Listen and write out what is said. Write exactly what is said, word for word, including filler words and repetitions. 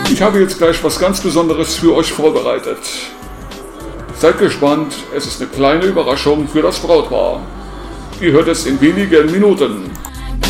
Ich habe jetzt gleich was ganz Besonderes für euch vorbereitet. Seid gespannt, es ist eine kleine Überraschung für das Brautpaar. Ihr hört es in wenigen Minuten.